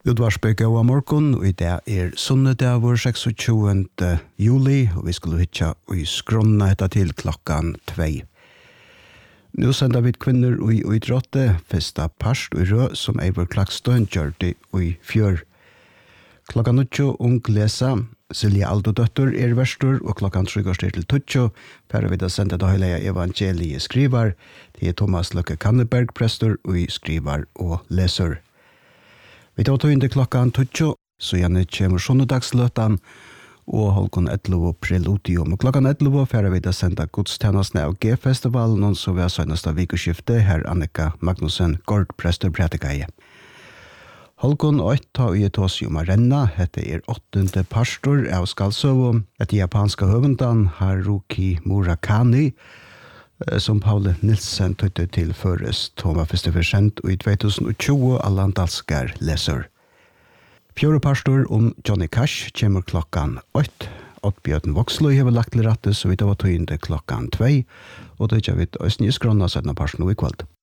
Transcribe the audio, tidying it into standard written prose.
Udvarsbøk av morgon, og I dag sunnedag vår 26. juli, og vi skulle hitja og skrona etter til klokkan 2. Nå sender vi kvinner og idrotte, festa parst og rød, som Eivor Klakstøen gjørte og fjør. Klokkan 8 ung lesa, Silja Aldodøtter verstor, og klokkan 3 går til 2, for vi da sender det hele evangeliet skriver, det Thomas Løkke Kanneberg, prester og skriver og leser. Vi tar tog inn til klokkan 2, så gjerne kommer sunnudagsløtan, og holden 11 preludium. Og klokkan 11 får vi da senda godstjenestene av G-festivalen, så vi har søgneste vikeskifte, her Annika Magnussen, Gård, prester, prætikaie. Holden 8 tar i Etosium Arena, hette 8. pastor av Skalsøvo, et japanske høvendan, Haruki Murakami, som Paule Nilsen tøtte til føres Toma Festivalsent og I 2020 Allandalskar leser. Fjore pastor Johnny Cash kommer klokkan 8. Oddbjørn Vokslo har lagt til rette, så vi da var tøyende klokkan 2, og det gjør vi et østnysgrønna 17. pastor nå I kveld.